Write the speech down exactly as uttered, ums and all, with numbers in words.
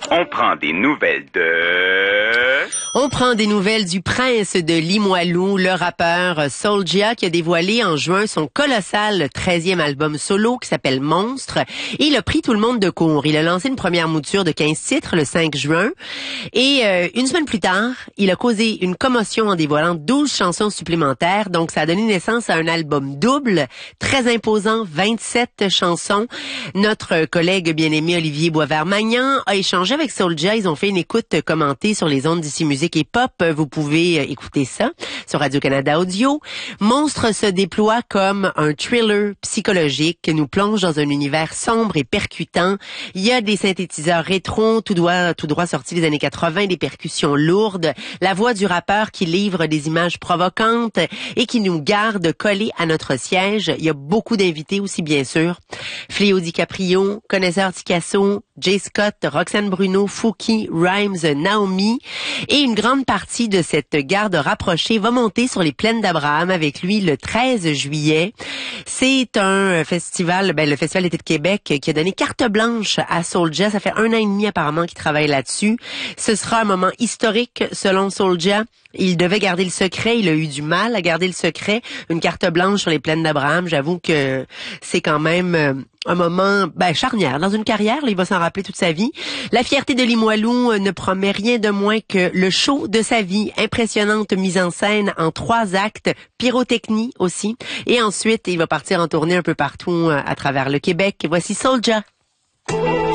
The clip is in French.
On prend des nouvelles de... On prend des nouvelles du prince de Limoilou, le rappeur Soulja, qui a dévoilé en juin son colossal treizième album solo qui s'appelle Monstre. Et il a pris tout le monde de court. Il a lancé une première mouture de quinze titres le cinq juin. Et euh, une semaine plus tard, il a causé une commotion en dévoilant douze chansons supplémentaires. Donc, ça a donné naissance à un album double, très imposant, vingt-sept chansons. Notre collègue bien-aimé Olivier Boisvert-Magnan a échangé avec Soulja. Ils ont fait une écoute commentée sur les ondes d'Ici Musique et Pop. Vous pouvez écouter ça sur Radio-Canada Audio. Monstre se déploie comme un thriller psychologique qui nous plonge dans un univers sombre et percutant. Il y a des synthétiseurs rétro, tout droit, tout droit sortis des années quatre-vingts, des percussions lourdes, la voix du rappeur qui livre des images provocantes et qui nous garde collés à notre siège. Il y a beaucoup d'invités aussi, bien sûr. Fléau DiCaprio, Connaisseur Ticasso, Jay Scott, Roxane Bruno, Fouki, Rhymes, Naomi. Et une grande partie de cette garde rapprochée va monter sur les plaines d'Abraham avec lui le treize juillet. C'est un festival, ben le Festival d'été de Québec qui a donné carte blanche à Soulja. Ça fait un an et demi apparemment qu'il travaille là-dessus. Ce sera un moment historique selon Soulja. Il devait garder le secret, il a eu du mal à garder le secret. Une carte blanche sur les plaines d'Abraham, j'avoue que c'est quand même un moment ben, charnière dans une carrière. Là, il va s'en rappeler toute sa vie. La fierté de Limoilou ne promet rien de moins que le show de sa vie. Impressionnante mise en scène en trois actes, pyrotechnie aussi. Et ensuite, il va partir en tournée un peu partout à travers le Québec. Voici Soulja.